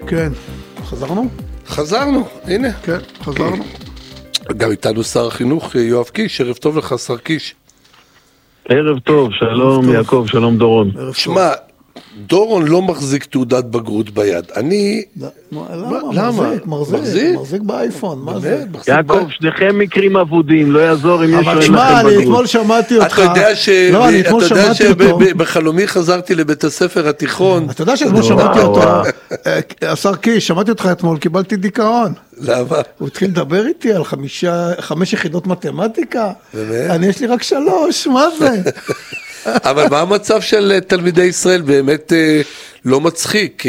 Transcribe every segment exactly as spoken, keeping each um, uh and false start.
כן, חזרנו? חזרנו, הנה. כן, חזרנו. גם איתנו שר החינוך יואב קיש, ערב טוב לך שר קיש. ערב טוב, שלום יעקב, שלום דורון. שמע, דורון לא מחזיק תעודת בגרות ביד. אני... למה? מחזיק, מחזיק באייפון, מה זה? יעקב, שניכם מקרים אבודים, לא יעזור אם יש אבל שמע, אני אתמול שמעתי אותך. אתה יודע שבחלומי חזרתי לבית הספר התיכון. אתה יודע שאתמול שמעתי אותו, השר קיש, שמעתי אותך אתמול, קיבלתי דיכאון. למה? הוא התחיל לדבר איתי על חמש יחידות מתמטיקה. אני יש לי רק שלוש, מה זה? אבל מה המצב של תלמידי ישראל? באמת לא מצחיק.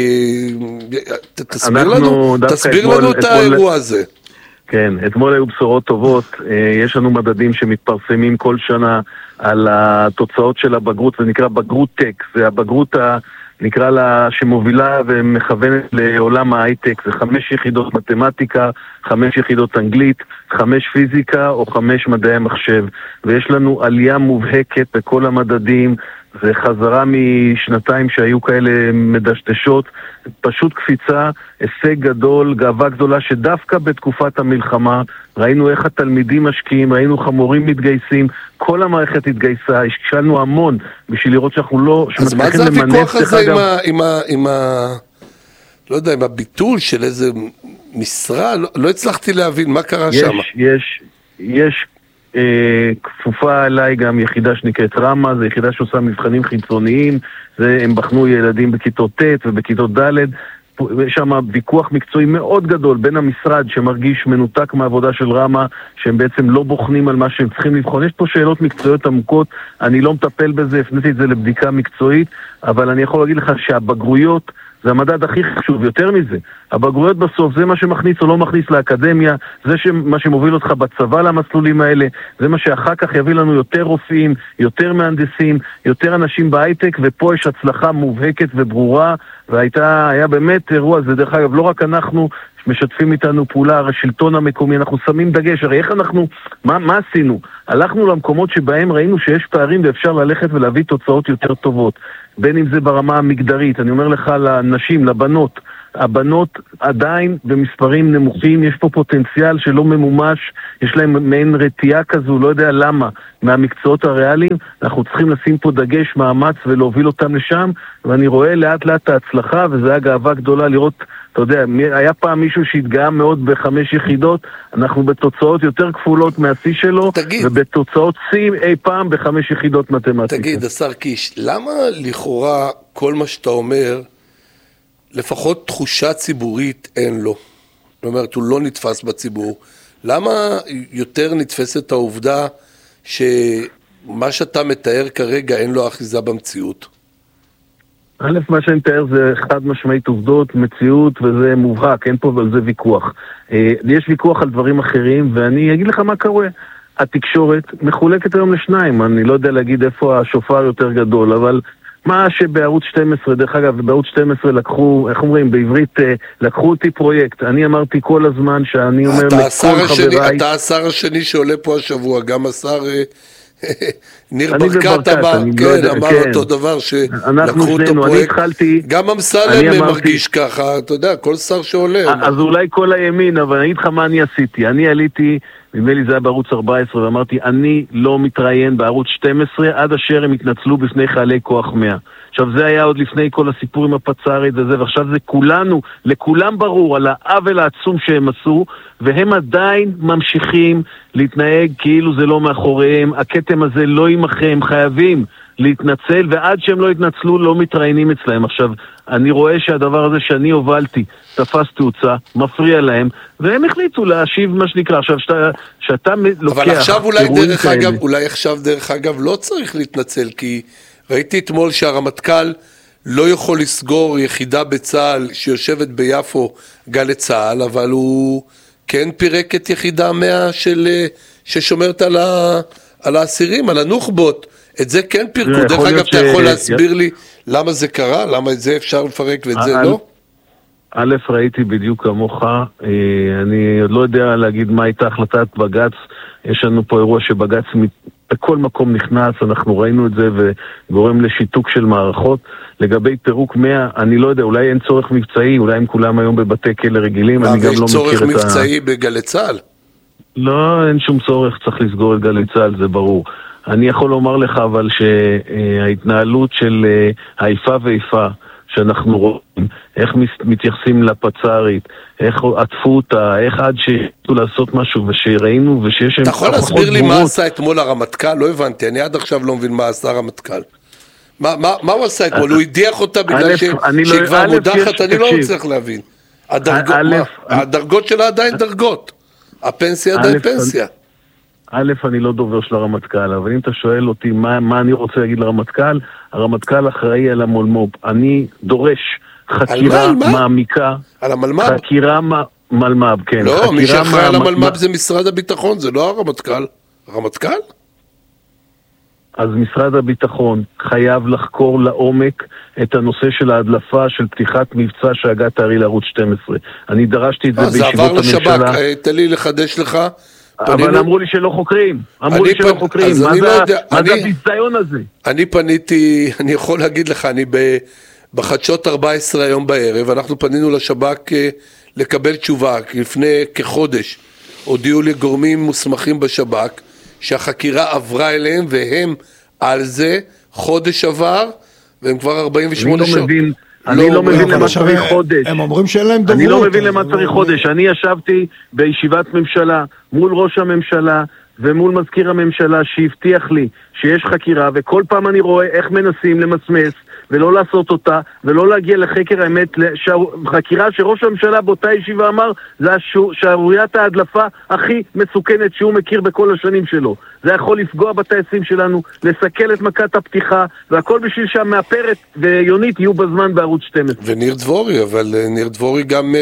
תסביר לנו, תסביר לנו את האירוע הזה. כן, אתמול היו בשורות טובות. יש לנו מדדים שמתפרסמים כל שנה על התוצאות של הבגרות, זה נקרא בגרות טק, זה הבגרות ה... נקרא לה שמובילה ומכוונת לעולם ההייטק, זה חמש יחידות מתמטיקה, חמש יחידות אנגלית, חמש פיזיקה או חמש מדעי המחשב, ויש לנו עלייה מובהקת בכל המדדים, זה חזרה משנתיים שהיו כאלה מדשדשות, פשוט קפיצה, הישג גדול, גאווה גדולה, שדווקא בתקופת המלחמה ראינו איך התלמידים משקיעים, ראינו חמורים מתגייסים, כל המערכת התגייסה, השקענו המון בשביל לראות שאנחנו לא... אז מה זה הוויכוח הזה עם ה... עם ה... עם ה... לא יודע, עם הביטול של איזה משרה? לא, לא הצלחתי להבין מה קרה יש, שם. יש, יש אה, כפופה אליי גם יחידה שנקראת רמה, זו יחידה שעושה מבחנים חיצוניים, זה, הם בחנו ילדים בכיתות ט' ובכיתות ד', יש שם ויכוח מקצועי מאוד גדול בין המשרד שמרגיש מנותק מהעבודה של רמה, שהם בעצם לא בוחנים על מה שהם צריכים לבחון. יש פה שאלות מקצועיות עמוקות, אני לא מטפל בזה, הפניתי את זה לבדיקה מקצועית, אבל אני יכול להגיד לך שהבגרויות זה המדד הכי חשוב, יותר מזה. הבגרויות בסוף זה מה שמכניס או לא מכניס לאקדמיה, זה מה שמוביל אותך בצבא למסלולים האלה, זה מה שאחר כך יביא לנו יותר רופאים, יותר מהנדסים, יותר אנשים בהייטק, ופה יש הצלחה מובהקת וברורה, והייתה, היה באמת אירוע, זה דרך אגב, לא רק אנחנו משתפים איתנו פעולה, השלטון המקומי, אנחנו שמים דגש, הרי איך אנחנו, מה, מה עשינו? הלכנו למקומות שבהם ראינו שיש פערים ואפשר ללכת ולהביא תוצאות יותר טובות, בין אם זה ברמה המגדרית, אני אומר לך לנשים, לבנות, הבנות עדיין במספרים נמוכים, יש פה פוטנציאל שלא ממומש, יש להם מעין רתיעה כזו, לא יודע למה, מהמקצועות הריאליים, אנחנו צריכים לשים פה דגש, מאמץ ולהוביל אותם לשם, ואני רואה לאט לאט ההצלחה, וזה היה גאווה גדולה לראות, אתה יודע, היה פעם מישהו שהתגאה מאוד בחמש יחידות, אנחנו בתוצאות יותר כפולות מהשיא שלו, תגיד, ובתוצאות שיא אי פעם בחמש יחידות מתמטיקה. תגיד, השר קיש, למה לכאורה כל מה שאתה אומר, לפחות תחושה ציבורית אין לו? זאת אומרת, הוא לא נתפס בציבור. למה יותר נתפסת העובדה שמה שאתה מתאר כרגע אין לו אחיזה במציאות? א', מה שאני מתאר זה חד משמעית עובדות, מציאות, וזה מובהק, אין פה על זה ויכוח. יש ויכוח על דברים אחרים, ואני אגיד לך מה קורה. התקשורת מחולקת היום לשניים, אני לא יודע להגיד איפה השופר יותר גדול, אבל מה שבערוץ שתים עשרה, דרך אגב, בערוץ שתים עשרה לקחו, איך אומרים, בעברית, לקחו אותי פרויקט. אני אמרתי כל הזמן שאני אומר לכל חבריי... אתה השר השני שעולה פה השבוע, גם השר... ניר ברקת אמר, כן, אמר אותו דבר שלקחו אותו פרויקט, גם אמסלם מרגיש ככה, אתה יודע, כל שר שעולה. אז אולי כל הימין, אבל אני אגיד לך מה אני עשיתי, אני עליתי, נדמה לי זה היה בערוץ ארבע עשרה, ואמרתי, אני לא מתראיין בערוץ שתים עשרה עד אשר הם התנצלו בפני חיילי כוח מאה. עכשיו זה היה עוד לפני כל הסיפור עם הפצ"רית וזה, ועכשיו זה כולנו, לכולם ברור על העוול העצום שהם עשו, והם עדיין ממשיכים להתנהג כאילו זה לא מאחוריהם, הכתם הזה לא יימחה, הם חייבים להתנצל, ועד שהם לא יתנצלו לא מתראיינים אצלהם. עכשיו, אני רואה שהדבר הזה שאני הובלתי תפס תאוצה, מפריע להם, והם החליטו להשיב מה שנקרא. עכשיו, שאתה, שאתה לוקח... אבל עכשיו אולי דרך כאלה. אגב, אולי עכשיו דרך אגב לא צריך להתנצל, כי ראיתי אתמול שהרמטכ"ל לא יכול לסגור יחידה בצה"ל שיושבת ביפו גלי צה"ל, אבל הוא כן פירק את יחידה מאה של, ששומרת על, ה, על האסירים, על הנוח'בות. את זה כן פירקו. דרך אגב, אתה יכול להסביר לי למה זה קרה? למה את זה אפשר לפרק ואת זה לא? א', ראיתי בדיוק כמוך, אני עוד לא יודע להגיד מה הייתה החלטת בג"ץ, יש לנו פה אירוע שבג"ץ בכל מקום נכנס, אנחנו ראינו את זה וגורם לשיתוק של מערכות. לגבי פירוק מאה, אני לא יודע, אולי אין צורך מבצעי, אולי הם כולם היום בבתי כלא רגילים, אני גם לא מכיר את ה... יש צורך מבצעי בגלי צה"ל? לא, אין שום צורך, צריך לסגור את גלי צה"ל, זה ברור. אני יכול לומר לך אבל שההתנהלות של האיפה ואיפה שאנחנו רואים, איך מתייחסים לפצ"רית, איך עטפו אותה, איך עד שיתו לעשות משהו ושראינו ושיש... אתה יכול להסביר לי מה עשה אתמול הרמטכ"ל? לא הבנתי, אני עד עכשיו לא מבין מה עשה הרמטכ"ל. מה, מה, מה הוא עשה אתמול? הוא הדיח אותה בגלל ש... שהיא כבר מודחת? אני לא צריך להבין. הדרגות, מה? הדרגות שלה עדיין דרגות. הפנסיה עדיין פנסיה. א', אני לא דובר של הרמטכ"ל, אבל אם אתה שואל אותי מה, מה אני רוצה להגיד לרמטכ"ל, הרמטכ"ל אחראי על המולמוב. אני דורש חקירה מעמיקה. על המלמ"ב? חקירה מלמ"ב, כן. לא, מי שאחראי על המלמ"ב זה משרד הביטחון, זה לא הרמטכ"ל. הרמטכ"ל? אז משרד הביטחון חייב לחקור לעומק את הנושא של ההדלפה של פתיחת מבצע שהגעת הרי לערוץ שתים עשרה. אני דרשתי את זה בישיבות הממשלה. זה עבר לשב"כ, תן לי לחדש לך. אבל אמרו לי שלא חוקרים. אמרו לי שלא חוקרים. מה זה הביזיון הזה? אני פניתי, אני יכול להגיד לך, אני בחדשות ארבע עשרה היום בערב, אנחנו פנינו לשב"כ לקבל תשובה. לפני כחודש הודיעו לי גורמים מוסמכים בשב"כ שהחקירה עברה אליהם והם על זה חודש עבר והם כבר ארבעים ושמונה שעות. אני לא מבין למה צריך חודש. הם אומרים שאין להם דוברות. אני לא מבין למה צריך חודש. אני ישבתי בישיבת ממשלה מול ראש הממשלה ומול מזכיר הממשלה שהבטיח לי שיש חקירה, וכל פעם אני רואה איך מנסים למסמס ולא לעשות אותה ולא להגיע לחקר האמת. חקירה שראש הממשלה באותה ישיבה אמר זה שערוריית ההדלפה הכי מסוכנת שהוא מכיר בכל השנים שלו. זה יכול לפגוע בטייסים שלנו, לסכל את מכת הפתיחה, והכל בשביל שהמאפרת ויונית יהיו בזמן בערוץ שתים עשרה. וניר דבורי, אבל ניר דבורי גם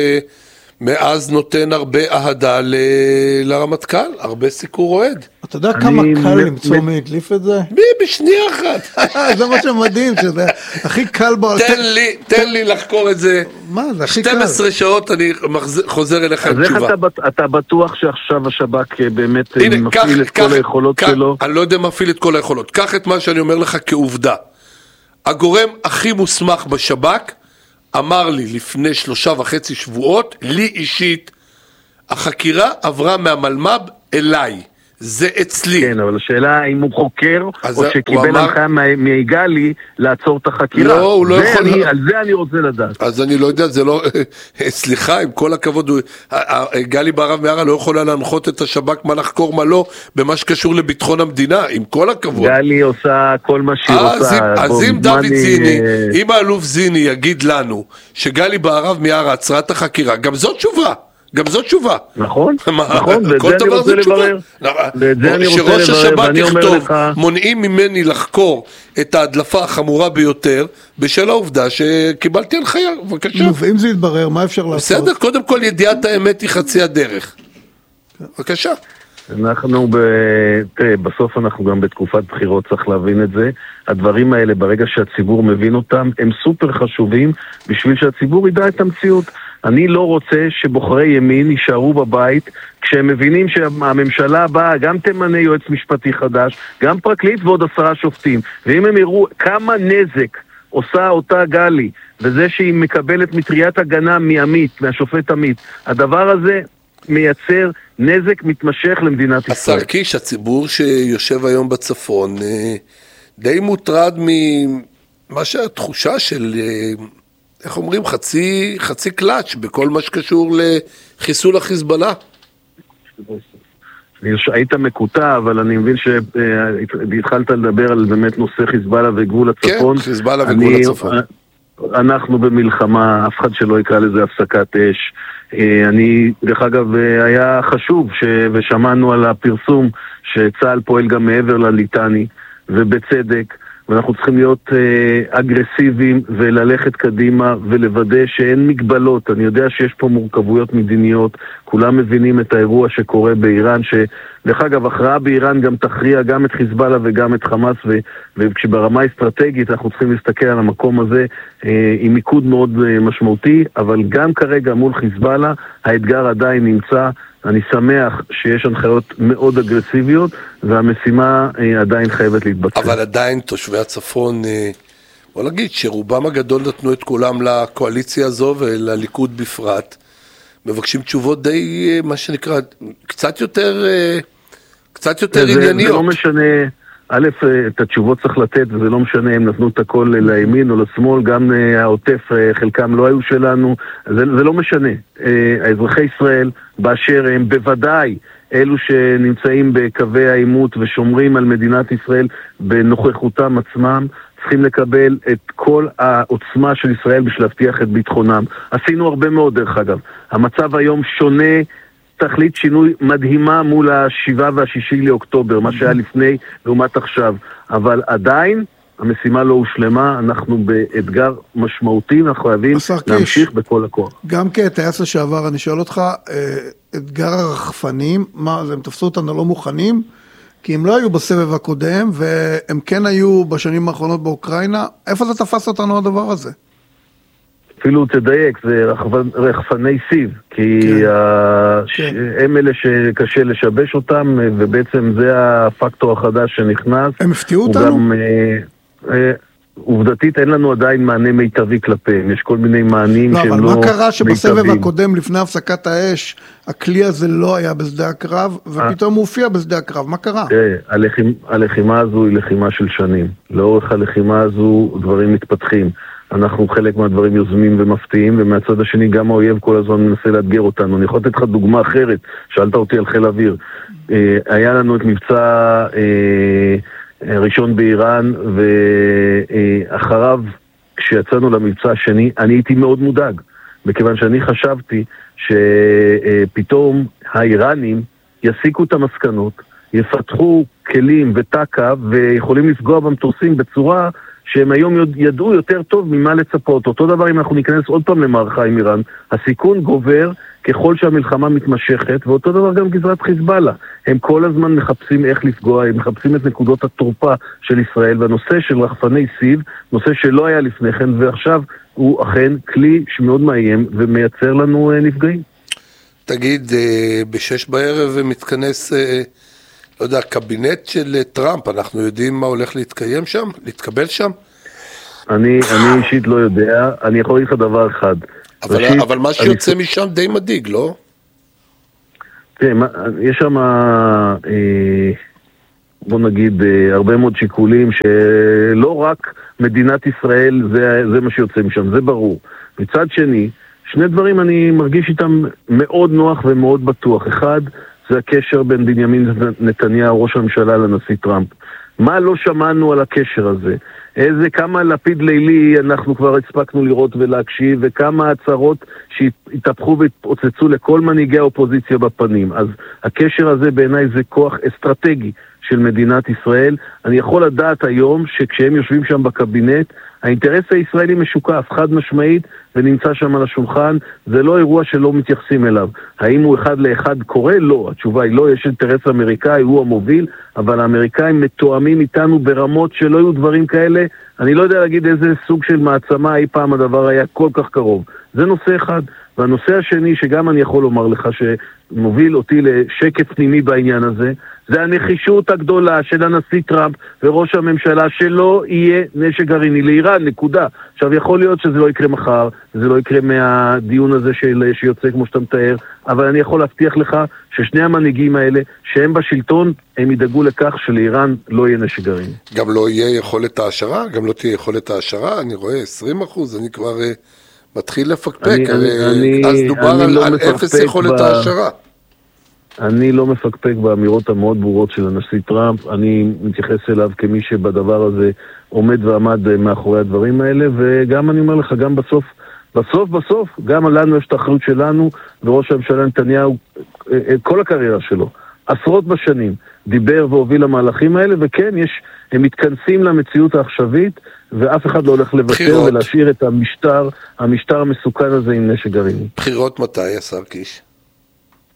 מאז נותן הרבה אהדה ל... לרמטכ"ל, הרבה סיקור אוהד. אתה יודע כמה קל למצוא מי הדליף את זה? מי? בשנייה אחת. זה מה שמדהים, שזה הכי קל בעולם. תן לי, תן לי לחקור את זה. מה, זה הכי קל. שתים עשרה שעות אני חוזר אליך עם תשובה. אז איך אתה בטוח שעכשיו השב"כ באמת מפעיל את כל היכולות שלו? אני לא יודע מפעיל את כל היכולות. קח את מה שאני אומר לך כעובדה. הגורם הכי מוסמך בשב"כ אמר לי לפני שלושה וחצי שבועות, לי אישית, החקירה עברה מהמלמ"ב אליי. זה אצלי. כן, אבל השאלה אם הוא חוקר, או שקיבל הנחיה מיגאלי לעצור את החקירה. לא, הוא לא יכול... על זה אני רוצה לדעת. אז אני לא יודע, זה לא... סליחה, עם כל הכבוד, גלי בהרב מיארה לא יכולה להנחות את השב"כ מה לחקור, מה לא, במה שקשור לביטחון המדינה, עם כל הכבוד. גלי עושה כל מה שהיא רוצה. אז אם דוד זיני, אם האלוף זיני יגיד לנו, שגלי בהרב מיארה עצרה את החקירה, גם זאת תשובה. גם זאת תשובה. נכון, נכון, ואת זה אני רוצה לברר. ואת זה אני רוצה לברר, שראש השב"כ יכתוב, מונעים ממני לחקור את ההדלפה החמורה ביותר, בשל העובדה שקיבלתי הנחיה, בבקשה. ואם זה יתברר, מה אפשר לעשות? בסדר, קודם כל ידיעת האמת היא חצי הדרך. בבקשה. אנחנו, בסוף אנחנו גם בתקופת בחירות, צריך להבין את זה. הדברים האלה, ברגע שהציבור מבין אותם, הם סופר חשובים, בשביל שהציבור ידע את המציאות. אני לא רוצה שבוחרי ימין יישארו בבית כשהם מבינים שהממשלה הבאה גם תמנה יועץ משפטי חדש, גם פרקליט ועוד עשרה שופטים. ואם הם יראו כמה נזק עושה אותה גלי, וזה שהיא מקבלת מטריית הגנה מעמית, מהשופט עמית, הדבר הזה מייצר נזק מתמשך למדינת ישראל. השר קיש, הציבור שיושב היום בצפון, די מוטרד ממה שהתחושה של... איך אומרים, חצי, חצי קלאץ' בכל מה שקשור לחיסול החיזבאללה. היית מקוטע, אבל אני מבין שהתחלת לדבר על באמת נושא חיזבאללה וגבול הצפון. כן, חיזבאללה וגבול הצפון. אנחנו במלחמה, אף אחד שלא יקרא לזה הפסקת אש. אני, דרך אגב, היה חשוב ושמענו על הפרסום שצה"ל פועל גם מעבר לליטני, ובצדק. ואנחנו צריכים להיות אה, אגרסיביים וללכת קדימה ולוודא שאין מגבלות. אני יודע שיש פה מורכבויות מדיניות, כולם מבינים את האירוע שקורה באיראן, שדרך אגב, הכרעה באיראן גם תכריע גם את חיזבאללה וגם את חמאס, ו- וכשברמה אסטרטגית אנחנו צריכים להסתכל על המקום הזה אה, עם מיקוד מאוד אה, משמעותי, אבל גם כרגע מול חיזבאללה האתגר עדיין נמצא. אני שמח שיש הנחיות מאוד אגרסיביות, והמשימה אה, עדיין חייבת להתבצע. אבל עדיין תושבי הצפון, אה, בוא נגיד שרובם הגדול נתנו את כולם לקואליציה הזו ולליכוד בפרט, מבקשים תשובות די, מה שנקרא, קצת יותר, קצת יותר זה, ענייניות. זה לא משנה, א', את התשובות צריך לתת, וזה לא משנה אם נתנו את הכל לימין או לשמאל, גם העוטף, חלקם לא היו שלנו, זה, זה לא משנה. האזרחי ישראל, באשר הם, בוודאי, אלו שנמצאים בקווי העימות ושומרים על מדינת ישראל בנוכחותם עצמם, צריכים לקבל את כל העוצמה של ישראל בשביל להבטיח את ביטחונם. עשינו הרבה מאוד דרך אגב. המצב היום שונה, תכלית שינוי מדהימה מול השבעה והשישי לאוקטובר, מה שהיה לפני לעומת עכשיו. אבל עדיין המשימה לא הושלמה, אנחנו באתגר משמעותי, אנחנו חייבים להמשיך בכל הכוח. גם כטייס לשעבר, אני שואל אותך, אתגר הרחפנים, מה, הם תפסו אותנו לא מוכנים? כי הם לא היו בסבב הקודם, והם כן היו בשנים האחרונות באוקראינה. איפה זה תפס אותנו הדבר הזה? אפילו תדייק, זה רחפני סיב, כי כן. ה... כן. הם אלה שקשה לשבש אותם, ובעצם זה הפקטור החדש שנכנס. הם הפתיעו אותנו? גם, אה, אה, עובדתית אין לנו עדיין מענה מיטבי כלפיהם, יש כל מיני מענים לא, שהם לא מיטבים. מיטבים. אבל מה קרה שבסבב הקודם, לפני הפסקת האש, הכלי הזה לא היה בשדה הקרב, ופתאום הוא הופיע בשדה הקרב, מה קרה? תראה, הלחימה, הלחימה הזו היא לחימה של שנים. לאורך הלחימה הזו דברים מתפתחים. אנחנו חלק מהדברים יוזמים ומפתיעים, ומהצד השני גם האויב כל הזמן מנסה לאתגר אותנו. אני יכול לתת לך דוגמה אחרת, שאלת אותי על חיל אוויר. היה לנו את מבצע ראשון באיראן, ואחריו, כשיצאנו למבצע השני, אני הייתי מאוד מודאג, מכיוון שאני חשבתי שפתאום האיראנים יסיקו את המסקנות, יפתחו כלים וטקה, ויכולים לפגוע במטוסים בצורה שהם היום ידעו יותר טוב ממה לצפות. אותו דבר אם אנחנו ניכנס עוד פעם למערכה עם איראן, הסיכון גובר ככל שהמלחמה מתמשכת, ואותו דבר גם גזרת חיזבאללה. הם כל הזמן מחפשים איך לפגוע, הם מחפשים את נקודות התורפה של ישראל, והנושא של רחפני סיב, נושא שלא היה לפני כן, ועכשיו הוא אכן כלי שמאוד מאיים ומייצר לנו נפגעים. תגיד, בשש בערב מתכנס, לא יודע, קבינט של טראמפ, אנחנו יודעים מה הולך להתקיים שם? להתקבל שם? אני, אני אישית לא יודע, אני יכול להגיד לך דבר אחד. אבל, ראשית, אבל מה שיוצא אני... משם די מדאיג, לא? תראה, יש שם, אה, בוא נגיד, אה, הרבה מאוד שיקולים שלא רק מדינת ישראל זה, זה מה שיוצא משם, זה ברור. מצד שני, שני דברים אני מרגיש איתם מאוד נוח ומאוד בטוח. אחד, זה הקשר בין בנימין נתניהו, ראש הממשלה, לנשיא טראמפ. מה לא שמענו על הקשר הזה? איזה כמה לפיד לילי אנחנו כבר הספקנו לראות ולהקשיב, וכמה הצהרות שהתהפכו והתפוצצו לכל מנהיגי האופוזיציה בפנים. אז הקשר הזה בעיניי זה כוח אסטרטגי של מדינת ישראל. אני יכול לדעת היום שכשהם יושבים שם בקבינט, האינטרס הישראלי משוקף, חד משמעית, ונמצא שם על השולחן. זה לא אירוע שלא מתייחסים אליו. האם הוא אחד לאחד קורה? לא. התשובה היא לא, יש אינטרס אמריקאי, הוא המוביל, אבל האמריקאים מתואמים איתנו ברמות שלא יהיו דברים כאלה. אני לא יודע להגיד איזה סוג של מעצמה אי פעם הדבר היה כל כך קרוב. זה נושא אחד. והנושא השני שגם אני יכול לומר לך שמוביל אותי לשקט פנימי בעניין הזה, זה הנחישות הגדולה של הנשיא טראמפ וראש הממשלה שלא יהיה נשק גרעיני לאיראן, נקודה. עכשיו יכול להיות שזה לא יקרה מחר, זה לא יקרה מהדיון הזה של, שיוצא כמו שאתה מתאר, אבל אני יכול להבטיח לך ששני המנהיגים האלה, שהם בשלטון, הם ידאגו לכך שלאיראן לא יהיה נשק גרעיני. גם לא יהיה יכולת העשרה? גם לא תהיה יכולת העשרה? אני רואה עשרים אחוז, אני כבר מתחיל לפקפק. אני, אני, אז דובר אני על, לא על אפס יכולת ב... העשרה. אני לא מפקפק באמירות המאוד ברורות של הנשיא טראמפ, אני מתייחס אליו כמי שבדבר הזה עומד ועמד מאחורי הדברים האלה, וגם אני אומר לך, גם בסוף, בסוף בסוף, גם לנו יש את האחריות שלנו, וראש הממשלה נתניהו, כל הקריירה שלו, עשרות בשנים, דיבר והוביל למהלכים האלה, וכן, יש, הם מתכנסים למציאות העכשווית, ואף אחד לא הולך לוותר ולהשאיר את המשטר, המשטר המסוכן הזה עם נשק גרעיני. בחירות מתי, השר קיש?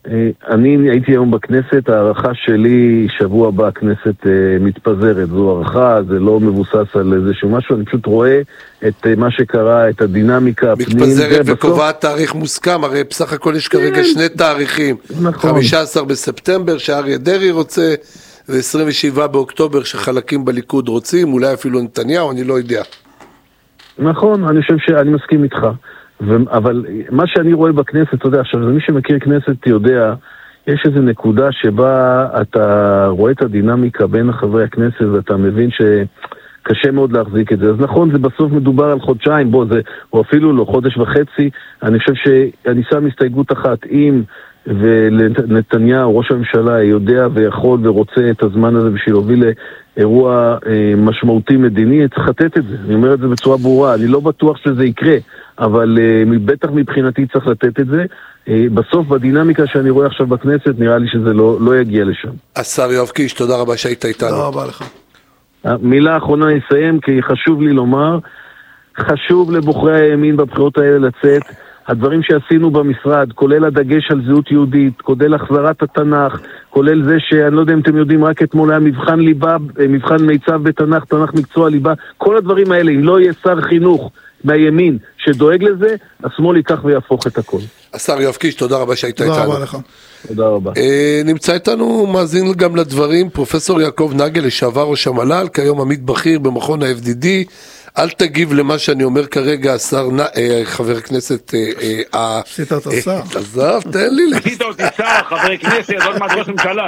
אני הייתי היום בכנסת, הערכה שלי שבוע הבא הכנסת מתפזרת, זו הערכה, זה לא מבוסס על איזשהו משהו, אני פשוט רואה את מה שקרה, את הדינמיקה הפנים. מתפזרת וקובעת תאריך מוסכם, הרי בסך הכל יש כרגע שני תאריכים, חמישה עשר בספטמבר שאריה דרעי רוצה, ו-עשרים ושבעה באוקטובר שחלקים בליכוד רוצים, אולי אפילו נתניהו, אני לא יודע. נכון, אני חושב שאני מסכים איתך. ו- אבל מה שאני רואה בכנסת, אתה יודע, עכשיו, מי שמכיר כנסת יודע, יש איזו נקודה שבה אתה רואה את הדינמיקה בין חברי הכנסת, ואתה מבין שקשה מאוד להחזיק את זה. אז נכון, זה בסוף מדובר על חודשיים, בוא, זה, או אפילו לא, חודש וחצי. אני חושב שאני שם הסתייגות אחת, אם ונתניהו, ראש הממשלה, יודע ויכול ורוצה את הזמן הזה בשביל להוביל לאירוע אה, משמעותי מדיני, צריך לתת את זה. אני אומר את זה בצורה ברורה, אני לא בטוח שזה יקרה, אבל אה, בטח מבחינתי צריך לתת את זה. אה, בסוף, בדינמיקה שאני רואה עכשיו בכנסת, נראה לי שזה לא, לא יגיע לשם. השר יואב קיש, תודה רבה שהיית איתנו. תודה רבה לך. מילה האחרונה נסיים, כי חשוב לי לומר, חשוב לבוחרי הימין בבחירות האלה לצאת, הדברים שעשינו במשרד, כולל הדגש על זהות יהודית, כולל החזרת התנ"ך, כולל זה שאני לא יודע אם אתם יודעים, רק אתמול היה מבחן ליבה, מבחן מיצב בתנ"ך, תנ"ך מקצוע ליבה, כל הדברים האלה, אם לא יהיה שר חינוך מהימין שדואג לזה, השמאל ייקח ויהפוך את הכל. השר יואב קיש, תודה רבה שהיית איתנו. תודה רבה לך. תודה רבה. נמצא איתנו, מאזין גם לדברים, פרופסור יעקב נגל, לשעבר ראש המל"ל, כיום עמית בכיר במכון ה-אף די די, אל תגיב למה שאני אומר כרגע, השר, חבר הכנסת, עשית את השר. עזב, תן לי. עשית אותי שר, חבר כנסת, עוד מעט ראש ממשלה.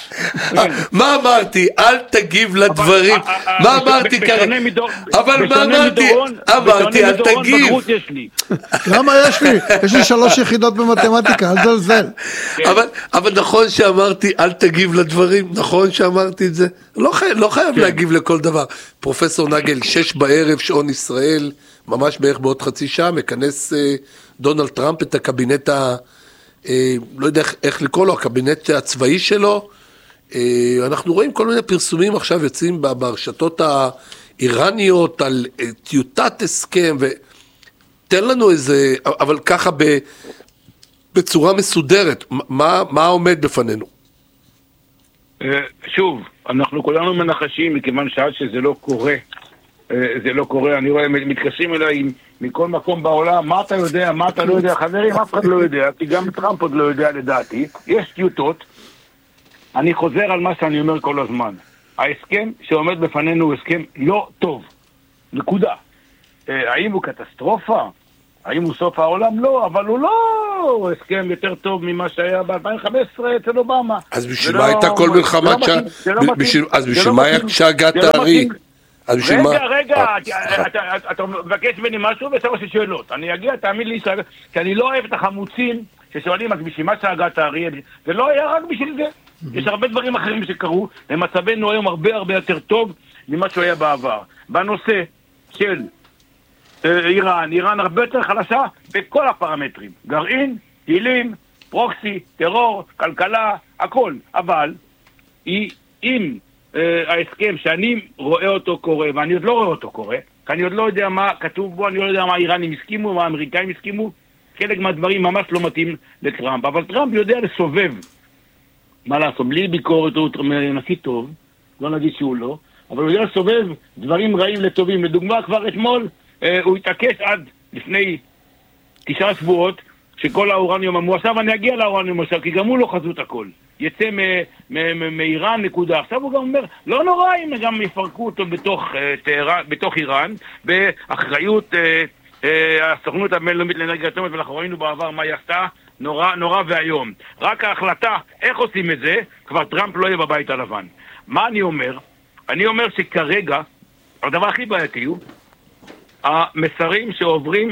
מה אמרתי? אל תגיב לדברים. מה אמרתי כרגע? אבל מה אמרתי? אמרתי, אל תגיב. למה יש לי? יש לי שלוש יחידות במתמטיקה, אל זלזל. אבל נכון שאמרתי, אל תגיב לדברים, נכון שאמרתי את זה? לא חייב להגיב לכל דבר. פרופסור נגל, שש בערב, שעון ישראל, ממש בערך בעוד חצי שעה, מכנס דונלד טראמפ את הקבינט ה... לא יודע איך לקרוא לו, הקבינט הצבאי שלו. אנחנו רואים כל מיני פרסומים עכשיו יוצאים ברשתות האיראניות על טיוטת הסכם, ותן לנו איזה, אבל ככה בצורה מסודרת, מה, מה עומד בפנינו? שוב, אנחנו כולנו מנחשים, מכיוון שעד שזה לא קורה, זה לא קורה, אני רואה, מתקשרים אליי מכל מקום בעולם, מה אתה יודע, מה אתה לא יודע, חברים, אף אחד לא יודע, כי גם טראמפ עוד לא יודע לדעתי, יש טיוטות, אני חוזר על מה שאני אומר כל הזמן, ההסכם שעומד בפנינו הוא הסכם לא טוב, נקודה. האם הוא קטסטרופה? האם הוא סוף העולם? לא, אבל הוא לא הסכם יותר טוב ממה שהיה ב-אלפיים וחמש עשרה אצל אובמה. אז בשביל מה הייתה כל מלחמה? אז בשביל מה היה כשהגעת הארי? רגע, רגע, אתה מבקש ממני משהו ואתה עושה שאלות. אני אגיע, תאמין לי, כי אני לא אוהב את החמוצים ששואלים, אז בשביל מה שהגעת הארי? זה לא היה רק בשביל זה. יש הרבה דברים אחרים שקרו, ומצבנו היום הרבה הרבה יותר טוב ממה שהוא היה בעבר. בנושא של איראן, איראן הרבה יותר חלשה בכל הפרמטרים. גרעין, טילים, פרוקסי, טרור, כלכלה, הכל. אבל היא, אם אה, ההסכם שאני רואה אותו קורה, ואני עוד לא רואה אותו קורה, כי אני עוד לא יודע מה כתוב בו, אני לא יודע מה האיראנים הסכימו, מה האמריקאים הסכימו, חלק מהדברים ממש לא מתאים לטראמפ. אבל טראמפ יודע לסובב. מה לעשות? בלי ביקורת הוא נשיא טוב, לא נגיד שהוא לא, אבל הוא יודע לסובב דברים רעים לטובים. לדוגמה, כבר אתמול אה, הוא התעקש עד לפני תשעה שבועות שכל האורניום המועשר, ואני אגיע לאורניום המועשר, כי גם הוא לא חזות הכל. יצא מאיראן, נקודה. עכשיו הוא גם אומר, לא נורא אם גם יפרקו אותו בתוך, אה, תאיראן, בתוך איראן, באחריות אה, אה, הסוכנות הבינלאומית לאנרגיה אטומית, ואנחנו ראינו בעבר מה היא עשתה, נורא, נורא והיום. רק ההחלטה איך עושים את זה, כבר טראמפ לא יהיה בבית הלבן. מה אני אומר? אני אומר שכרגע, הדבר הכי בעייתי הוא, המסרים שעוברים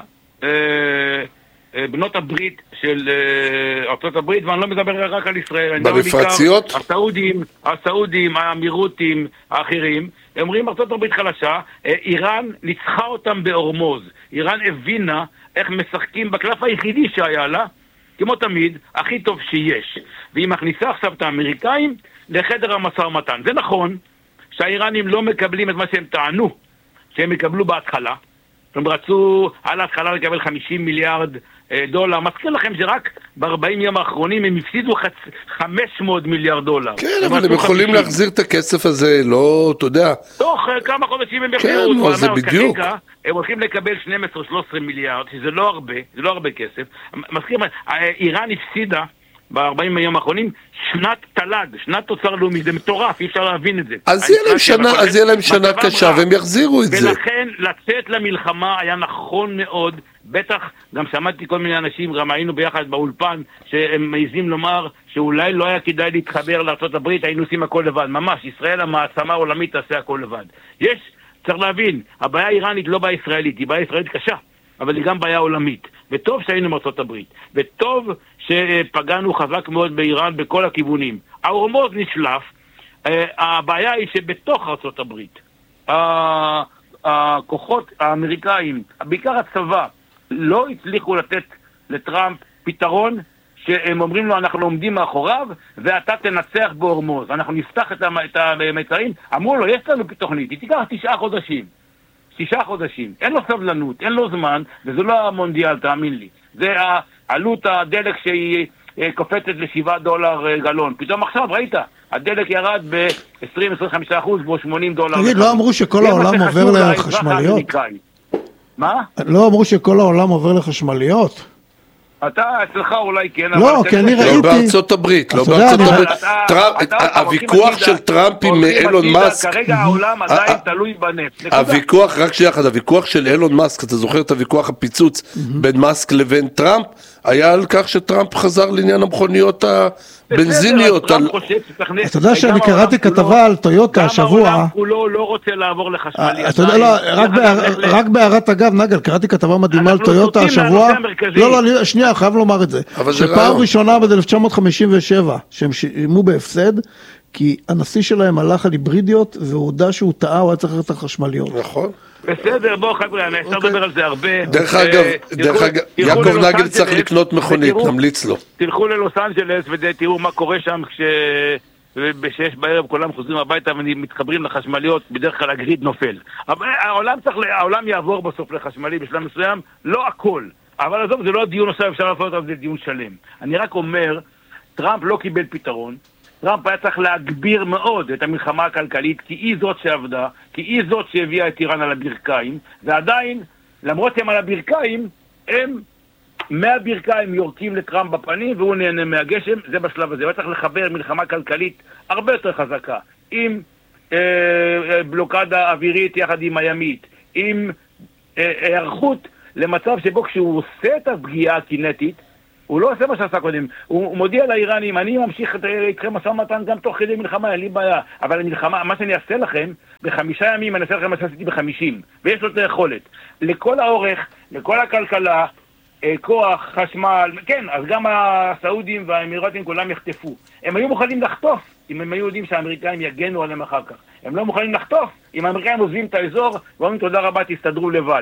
לבנות הברית של ארצות הברית, ואני לא מדבר רק על ישראל. במפרציות? הסעודים, הסעודים, האמירותים, האחרים, אומרים ארצות הברית חלשה, איראן ניצחה אותם באורמוז. איראן הבינה איך משחקים בקלף היחידי שהיה לה, כמו תמיד, הכי טוב שיש. והיא מכניסה עכשיו את האמריקאים לחדר המשא ומתן. זה נכון שהאיראנים לא מקבלים את מה שהם טענו שהם יקבלו בהתחלה, הם רצו על ההתחלה לקבל חמישים מיליארד דולר. מזכיר לכם שרק ב-ארבעים יום האחרונים הם הפסידו חמש מאות מיליארד דולר. כן, אבל הם יכולים להחזיר את הכסף הזה, לא, אתה יודע. תוך כמה חודשים הם יחזירו. כן, זה בדיוק. כרגע הם הולכים לקבל שנים עשר שלוש עשרה מיליארד, שזה לא הרבה, זה לא הרבה כסף. מזכיר, איראן הפסידה ב-ארבעים יום האחרונים שנת תל"ג, שנת תוצר לאומי, זה מטורף, אי אפשר להבין את זה. אז יהיה להם שנה, אז יהיה להם שנה קשה, והם יחזירו את זה. ולכן לצאת למלחמה היה נכון מאוד, בטח, גם שמעתי כל מיני אנשים, גם היינו ביחד באולפן, שהם מעיזים לומר שאולי לא היה כדאי להתחבר לארצות הברית, היינו עושים הכל לבד. ממש, ישראל המעצמה העולמית תעשה הכל לבד. יש, צריך להבין, הבעיה האיראנית לא בעיה ישראלית, היא בעיה ישראלית קשה, אבל היא גם בעיה עולמית. וטוב שהיינו מארצות הברית, וטוב שפגענו חזק מאוד באיראן בכל הכיוונים. ההורמוז נשלף, הבעיה היא שבתוך ארצות הברית, הכוחות האמריקאים, בעיקר הצבא, לא הצליחו לתת לטראמפ פתרון שהם אומרים לו אנחנו עומדים מאחוריו ואתה תנצח בהורמוז. אנחנו נפתח את המצרים, אמרו לו יש לנו תוכנית, היא תיקח תשעה חודשים. תשעה חודשים, אין לו סבלנות, אין לו זמן, וזה לא המונדיאל, תאמין לי. זה עלות הדלק שהיא קופצת לשבעה דולר גלון. פתאום עכשיו, ראית, הדלק ירד ב-עשרים עד עשרים וחמישה אחוז, בו שמונים דולר. תגיד, לא אמרו שכל העולם עובר לחשמליות? מה? לא אמרו שכל העולם עובר לחשמליות? אתה, אצלך אולי כן, לא, כי אני ראיתי... לא בארצות הברית, לא בארצות הברית. הוויכוח של טראמפ עם אילון מאסק... כרגע העולם עדיין תלוי בנפט. הוויכוח, רק שנייה אחת, הוויכוח של אילון מאסק, אתה זוכר את הוויכוח הפיצוץ בין מאסק לבין טראמפ, היה על כך שטראמפ חזר לעניין המכוניות הבנזיניות. אתה יודע שאני קראתי כתבה על טויוטה השבוע. גם העולם כולו לא רוצה לעבור לחשמלי. אתה יודע, רק בהערת אגב, נגל, קראתי כתבה מדהימה על טויוטה השבוע. לא, לא, שנייה, חייב לומר את זה. שפעם ראשונה ב-אלף תשע מאות חמישים ושבע, שהם שילמו בהפסד, כי הנשיא שלהם הלך על היברידיות, והוא הודע שהוא טעה, הוא היה צריך ללכת על חשמליות. נכון. בסדר, בוא חבר'ה, אני אפשר לדבר על זה הרבה. דרך אגב, דרך אגב, יעקב נגל צריך לקנות מכונית, נמליץ לו. תלכו ללוס אנג'לס ותראו מה קורה שם בשש בערב כולם חוזרים הביתה ומתחברים לחשמליות, בדרך כלל הגריד נופל. העולם יעבור בסוף לחשמלי בשלב מסוים, לא הכל. אבל עזוב, זה לא דיון עכשיו, אפשר לעשות על זה דיון שלם. אני רק אומר, טראמפ לא קיבל פתרון, טראמפ היה צריך להגביר מאוד את המלחמה הכלכלית, כי היא זאת שעבדה, כי היא זאת שהביאה את איראן על הברכיים, ועדיין, למרות שהם על הברכיים, הם מהברכיים יורקים לטראמפ בפנים, והוא נהנה מהגשם, זה בשלב הזה. הוא היה צריך לחבר מלחמה כלכלית הרבה יותר חזקה, עם אה, בלוקדה אווירית יחד עם הימית, עם אה, הערכות למצב שבו כשהוא עושה את הפגיעה הקינטית, הוא לא עושה מה שעשה קודם, הוא, הוא מודיע לאיראנים, אני ממשיך איתכם משא ומתן גם תוך כדי מלחמה, אין לי בעיה, אבל המלחמה, מה שאני אעשה לכם, בחמישה ימים אני אעשה לכם מה שעשיתי בחמישים, ויש לו את היכולת. לכל האורך, לכל הכלכלה, אה, כוח, חשמל, כן, אז גם הסעודים והאמירתים כולם יחטפו. הם היו מוכנים לחטוף, אם הם היו יודעים שהאמריקאים יגנו עליהם אחר כך. הם לא מוכנים לחטוף, אם האמריקאים עוזבים את האזור, ואומרים תודה רבה, תסתדרו לבד.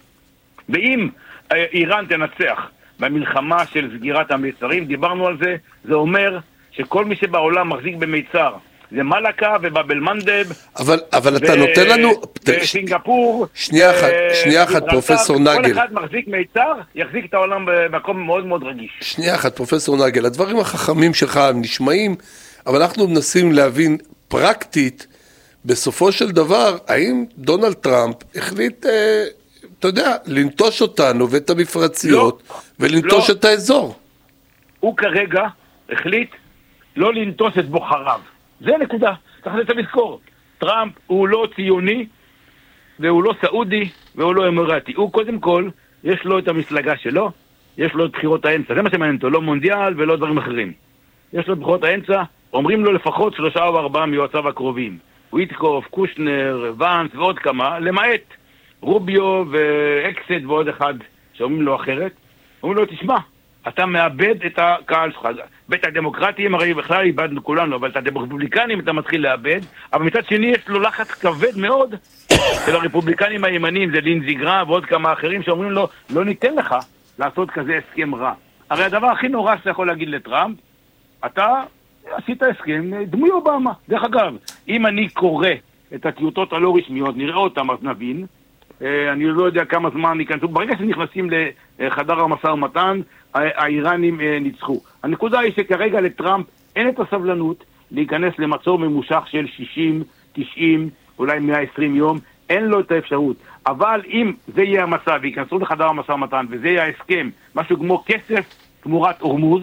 ואם אה, איראן תנצח, במלחמה של סגירת המיצרים, דיברנו על זה, זה אומר שכל מי שבעולם מחזיק במיצר, זה מלאקה ובבל מנדב, אבל, אבל אתה נותן לנו... וסינגפור, שנייה אחת, שנייה אחת, פרופסור נגל. כל אחד מחזיק מיצר, יחזיק את העולם במקום מאוד מאוד רגיש. שנייה אחת, פרופסור נגל, הדברים החכמים שלך הם נשמעים, אבל אנחנו מנסים להבין פרקטית, בסופו של דבר, האם דונלד טראמפ החליט... אה, אתה יודע, לנטוש אותנו ואת המפרציות, לא, ולנטוש לא. את האזור. הוא כרגע החליט לא לנטוש את בוחריו. זה נקודה, צריך לצא לזכור. טראמפ הוא לא ציוני, והוא לא סעודי, והוא לא אמרתי. הוא קודם כל, יש לו את המפלגה שלו, יש לו את בחירות האמצע. זה מה שמעניין אותו, לא מונדיאל ולא דברים אחרים. יש לו את בחירות האמצע, אומרים לו לפחות שלושה או ארבעה מיועציו הקרובים. וויטקוף, קושנר, ואנס ועוד כמה, למעט רוביו ואקסט ועוד אחד שאומרים לו אחרת, אומרים לו, תשמע, אתה מאבד את הקהל שלך. בית הדמוקרטים הרי בכלל איבדנו כולנו, אבל את הרפובליקנים אתה מתחיל לאבד, אבל מצד שני יש לו לחץ כבד מאוד של הרפובליקנים הימנים, זה לינזי גרהם ועוד כמה אחרים שאומרים לו, לא ניתן לך לעשות כזה הסכם רע. הרי הדבר הכי נורא שאתה יכול להגיד לטראמפ, אתה עשית הסכם דמוי אובמה. דרך אגב, אם אני קורא את הטיוטות הלא רשמיות, נראה אותם אז נבין, אני לא יודע כמה זמן ייכנסו, ברגע שנכנסים לחדר המשא ומתן, האיראנים ניצחו. הנקודה היא שכרגע לטראמפ אין את הסבלנות להיכנס למצור ממושך של שישים, תשעים, אולי מאה ועשרים יום, אין לו את האפשרות. אבל אם זה יהיה המצב, וייכנסו לחדר המשא ומתן, וזה יהיה ההסכם, משהו כמו כסף תמורת אורמוז,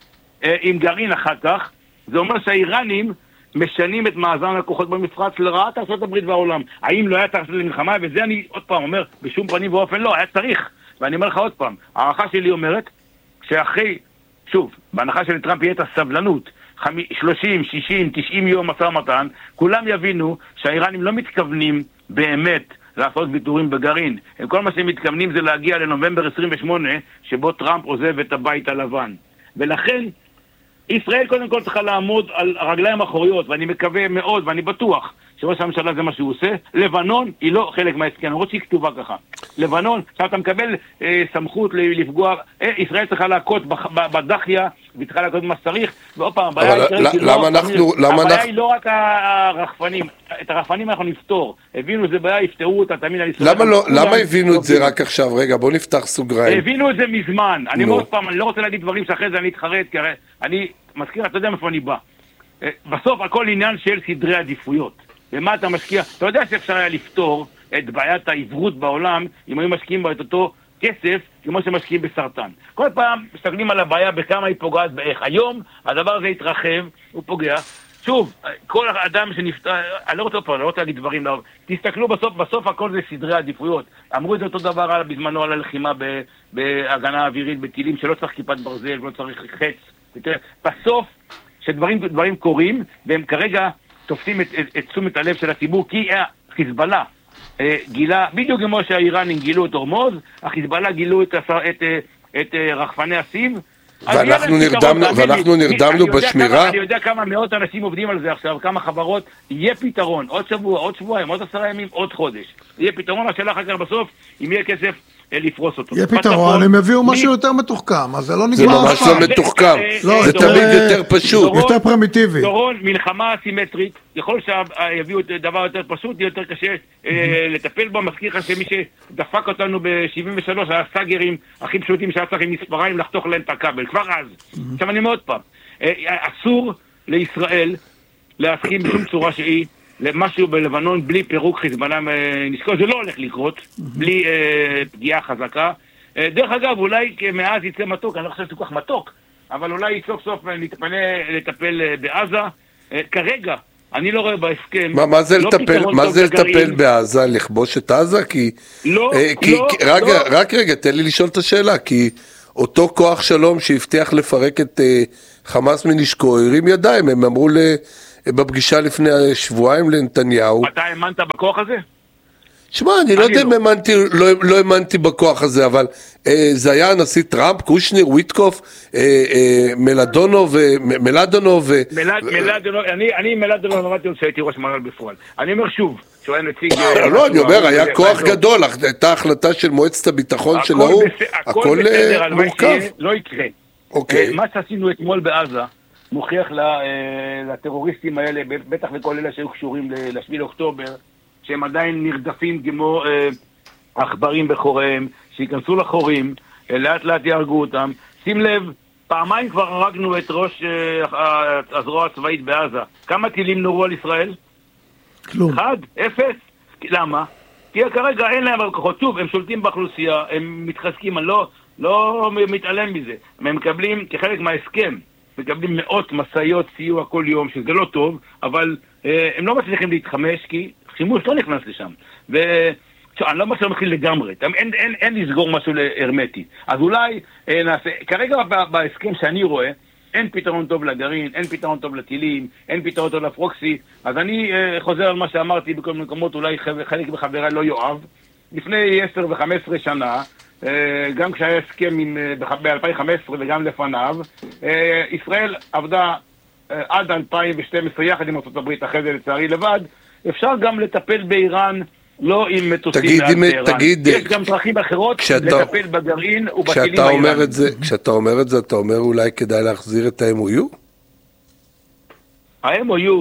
עם גרעין אחר כך, זה אומר שהאיראנים משנים את מאזן הכוחות במפרץ לרעת ארצות הברית והעולם. האם לא היה צריך למלחמה? וזה אני עוד פעם אומר, בשום פנים ואופן לא, היה צריך. ואני אומר לך עוד פעם, הערכה שלי אומרת, שאחרי, שוב, בהנחה של טראמפ יהיה את הסבלנות, שלושים, שישים, תשעים יום משא ומתן, כולם יבינו שהאיראנים לא מתכוונים באמת לעשות ויתורים בגרעין. כל מה שהם מתכוונים זה להגיע לנובמבר עשרים ושמונה, שבו טראמפ עוזב את הבית הלבן. ולכן, ישראל קודם כל צריכה לעמוד על הרגליים האחוריות, ואני מקווה מאוד, ואני בטוח, שראש הממשלה זה מה שהוא עושה. לבנון היא לא חלק מההסכם, למרות שהיא כתובה ככה. לבנון, עכשיו אתה מקבל אה, סמכות לפגוע, אה, ישראל צריכה להכות בדחיה, והיא צריכה להכות מה שצריך, ועוד פעם, הבעיה היא, למה אנחנו, למה הבעיה היא לא רק הרחפנים, את הרחפנים אנחנו נפתור, הבינו זה בעיה, יפתרו אותה, תמיד על ישראל. למה לא, למה הבינו את זה רק עכשיו? רגע, בוא נפתח סוגריים. הבינו את זה מזמן, אני עוד פעם, אני לא רוצה להגיד דברים שאחרי זה אני אתחרט, כי אני מזכיר, אתה יודע מאיפה אני בא. בסוף הכל עניין של סדרי עדיפויות. ומה אתה משקיע? אתה יודע שאפשר היה לפתור את בעיית העברות בעולם אם היו משקיעים בה את אותו כסף כמו שמשקיעים בסרטן. כל פעם מסתכלים על הבעיה בכמה היא פוגעת באיך. היום הדבר הזה יתרחב, הוא פוגע. שוב, כל אדם שנפטר, אני לא רוצה פה, אני לא רוצה להגיד דברים, לא, תסתכלו בסוף, בסוף הכל זה סדרי עדיפויות. אמרו את אותו דבר על, בזמנו על הלחימה בהגנה אווירית, בטילים, שלא צריך כיפת ברזל, לא צריך חץ. בסוף, שדברים דברים קורים, והם כרגע תופסים את, את, את תשומת הלב של הציבור, כי החיזבאללה אה, גילה, בדיוק כמו שהאיראנים גילו את אורמוז, החיזבאללה גילו את, את, את, את רחפני הסיב, ואנחנו נרדמנו, ואנחנו נרדמנו בשמירה. אני יודע כמה מאות אנשים עובדים על זה עכשיו, כמה חברות, יהיה פתרון, עוד שבוע, עוד שבועיים, עוד עשרה ימים, עוד חודש. יהיה פתרון, השאלה אחר כך בסוף, אם יהיה כסף לפרוס אותו. יהיה פתרון, הם הביאו משהו יותר מתוחכם, אז זה לא נגמר. זה ממש לא מתוחכם, זה תמיד יותר פשוט. יותר פרימיטיבי. דורון, מלחמה סימטרית, יכול שיביאו דבר יותר פשוט, יהיה יותר קשה לטפל בו. מזכיר לך שמי שדפק אותנו ב-שבעים ושלוש, היה סאגרים הכי פשוטים שהיה צריך עם מספריים לחתוך להם את הכבל, כבר אז. עכשיו אני מאוד פעם, אסור לישראל להסכים בשום צורה שהיא למשהו בלבנון בלי פירוק חיזבאללה נזכור, זה לא הולך לקרות, בלי אה, פגיעה חזקה. אה, דרך אגב, אולי מאז יצא מתוק, אני לא חושב שזה כל כך מתוק, אבל אולי סוף סוף נתפנה לטפל אה, בעזה. אה, כרגע, אני לא רואה בהסכם... מה, מה זה לא לטפל, מה זה לטפל בעזה, לכבוש את עזה? כי... לא, אה, כי, לא, כי, רגע, לא. רק רגע, תן לי לשאול את השאלה, כי אותו כוח שלום שהבטיח לפרק את אה, חמאס מנשקו, הרים ידיים, הם אמרו ל... בפגישה לפני שבועיים לנתניהו. אתה האמנת בכוח הזה? שמע, אני לא יודע אם האמנתי, לא, לא האמנתי בכוח הזה, אבל אה, זה היה הנשיא טראמפ, קושניר, וויטקוף, אה, אה, מלדונוב, מלדונוב. מלד, מלדונוב, אני, אני מלדונוב למדתי עוד שהייתי ראש מל"ל בפועל. אני אומר שוב, שהוא היה נציג... לא, אני אומר, היה כוח גדול, הייתה החלטה של מועצת הביטחון של האו"ם, הכל בסדר, מורכב. לא יקרה. אוקיי. מה שעשינו אתמול בעזה, מוכיח לטרוריסטים האלה, בטח וכל אלה שהיו קשורים לשביעי לאוקטובר, שהם עדיין נרדפים כמו עכברים בחוריהם, שיכנסו לחורים, לאט לאט יהרגו אותם. שים לב, פעמיים כבר הרגנו את ראש הזרוע הצבאית בעזה. כמה טילים נורו על ישראל? כלום. אחד, אפס. למה? כי כרגע אין להם כוחות. שוב, הם שולטים באוכלוסייה, הם מתחזקים, אני לא, לא מתעלם מזה. הם מקבלים כחלק מההסכם, מקבלים מאות מסעיות סיוע כל יום, שזה לא טוב, אבל אה, הם לא מצליחים להתחמש, כי חימוש לא נכנס לשם. ואני לא מצליח מתחיל לגמרי, אין, אין, אין, אין לסגור משהו להרמטי. אז אולי אה, נעשה, כרגע בהסכם שאני רואה, אין פתרון טוב לגרעין, אין פתרון טוב לטילים, אין פתרון טוב לפרוקסי, אז אני אה, חוזר על מה שאמרתי בכל מיני מקומות, אולי חלק בחבריי לא יואב. לפני עשר וחמש עשרה שנה, גם כשהיה הסכם ב-אלפיים וחמש עשרה וגם לפניו, ישראל עבדה עד אלפיים ושתים עשרה יחד עם ארצות הברית, אחרי זה לצערי לבד. אפשר גם לטפל באיראן, לא עם מטוסים מעל באיראן. יש גם דרכים אחרות לטפל בגרעין ובטילים האיראן. כשאתה אומר את זה, אתה אומר אולי כדאי להחזיר את ה-אם או יו? ה-אם או יו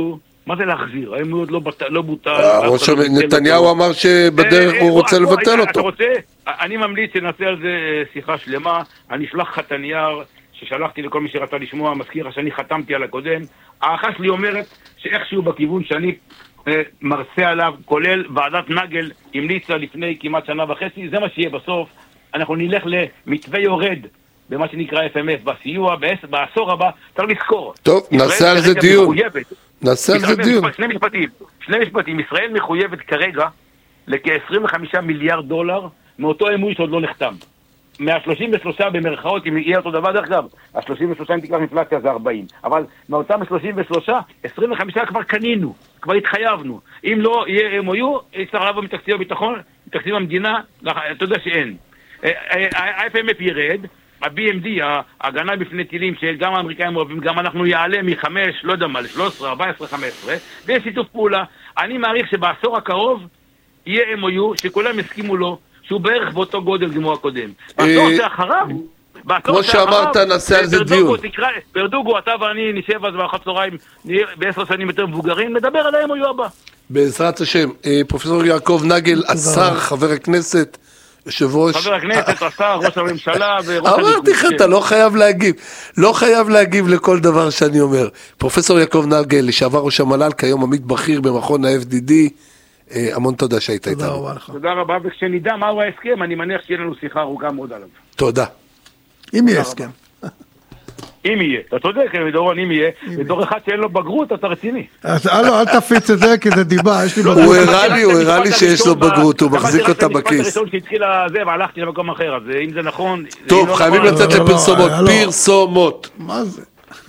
מה זה להחזיר? האם הוא עוד לא בוטל? נתניהו אמר שבדרך הוא רוצה לבטל אותו. אתה רוצה? אני ממליץ שנעשה על זה שיחה שלמה. אני אשלח לך את הנייר ששלחתי לכל מי שרצה לשמוע, מזכיר שאני חתמתי על הקודם. הערכה שלי אומרת שאיכשהו בכיוון שאני מרצה עליו, כולל ועדת נגל המליצה לפני כמעט שנה וחצי, זה מה שיהיה בסוף. אנחנו נלך למתווה יורד במה שנקרא אף אם אף, בסיוע, בעשור הבא, צריך לזכור. טוב, נעשה על זה דיון. נעשה על זה דיון. שני משפטים, שני משפטים. ישראל מחויבת כרגע לכ-עשרים וחמישה מיליארד דולר מאותו אמוי שעוד לא נחתם. מה-שלושים ושלושה במרכאות, אם יהיה אותו דבר, דרך אגב, ה-שלושים ושלושה אם תיקח אינפלציה זה ארבעים. אבל מאותם ה-שלושים ושלושה, עשרים וחמישה כבר קנינו, כבר התחייבנו. אם לא יהיה אם או יו, יצטרך לבוא מתקציב הביטחון, מתקציב המדינה, אתה יודע שאין. ה-אף אם אף ירד, ה-בי אם די, ההגנה בפני טילים שגם האמריקאים אוהבים, גם אנחנו יעלה מחמש, לא יודע מה, ל-שלוש עשרה, ארבע עשרה, חמש עשרה, ויש שיתוף פעולה. אני מעריך שבעשור הקרוב יהיה אם או יו, שכולם הסכימו לו, שהוא בערך באותו גודל כמו הקודם. בעשור שאחריו, כמו שאמרת, נעשה על זה דיון. ברדוגו, אתה ואני נשב אז באחת צהריים, נהיה בעשר שנים יותר מבוגרים, נדבר על אם או יו הבא. בעזרת השם, פרופסור יעקב נגל, השר, חבר הכנסת, יושב ראש... חבר הכנסת, השר, ראש הממשלה וראש הליכוד. אמרתי לך, אתה לא חייב להגיב. לא חייב להגיב לכל דבר שאני אומר. פרופסור יעקב נגל, לשעבר ראש המל"ל, כיום עמית בכיר במכון ה-אף די די, המון תודה שהיית איתנו. תודה רבה לך. תודה רבה, וכשנדע מהו ההסכם, אני מניח שיהיה לנו שיחה ארוכה מאוד עליו. תודה. אם יהיה הסכם. אם יהיה, אתה צודק, דורון, אם יהיה, ודור אחד שאין לו בגרות, אתה רציני. אז לא, אל תפיץ את זה, כי זה דיבה, יש לי בגרות. הוא הראה לי, הוא הראה לי שיש לו בגרות, הוא מחזיק אותה בכיס. המשפט הראשון שהתחיל זה, והלכתי למקום אחר, אז אם זה נכון... טוב, חייבים לצאת לפרסומות, פרסומות. מה זה?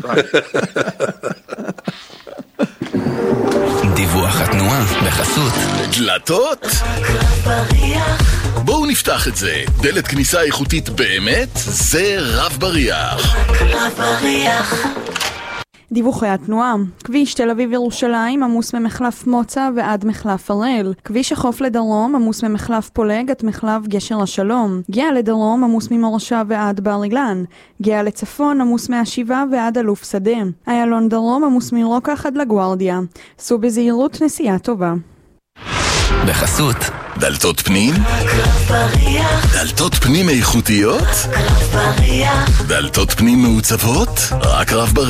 דיווח התנועה בחסות דלתות? בואו נפתח את זה. דלת כניסה איכותית באמת זה רב בריח. רב בריח. דיווחי התנועה. כביש תל אביב ירושלים עמוס ממחלף מוצא ועד מחלף הראל. כביש החוף לדרום עמוס ממחלף פולג עד מחלף גשר השלום. גאה לדרום עמוס ממורשה ועד בר אילן. גאה לצפון עמוס מהשיבה ועד אלוף שדה. איילון דרום עמוס מרוקח עד לגוארדיה. סעו בזהירות, נסיעה טובה. בחסות דלתות פנים? דלתות פנים איכותיות? דלתות פנים מעוצבות? רק רב בריח.